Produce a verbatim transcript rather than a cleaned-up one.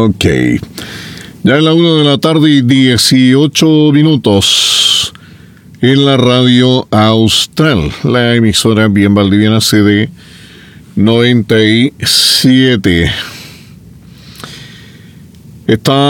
Ok. Ya es la una de la tarde y dieciocho minutos en la radio Austral, la emisora bien valdiviana C D noventa y siete. Está